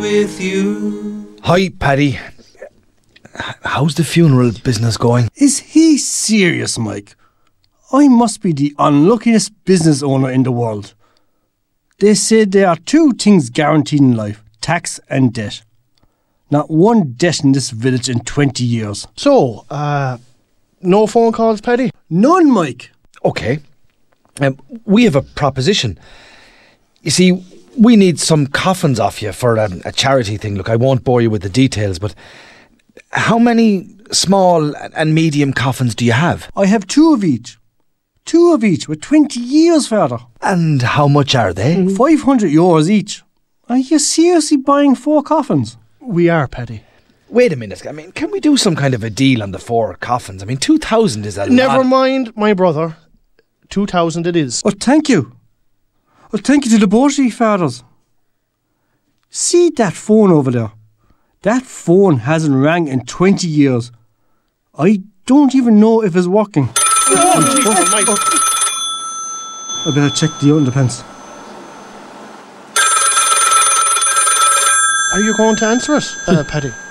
with you. Hi, Paddy. How's the funeral business going? Is he serious, Mike? I must be the unluckiest business owner in the world. They say there are two things guaranteed in life, tax and debt. Not one debt in this village in 20 years. So, no phone calls, Paddy? None, Mike. Okay. We have a proposition. You see, we need some coffins off you for a charity thing. Look, I won't bore you with the details, but how many small and medium coffins do you have? I have two of each. Two of each with 20 years, Father. And how much are they? €500 each. Are you seriously buying 4 coffins? We are, Paddy. Wait a minute. I mean, can we do some kind of a deal on the 4 coffins? I mean, 2,000 is a lot. Never mind, my brother. 2,000 it is. Oh, thank you. Well, thank you to the both of you, fathers. See that phone over there? That phone hasn't rang in 20 years. I don't even know if it's working. I better check the underpants. Are you going to answer it, Paddy?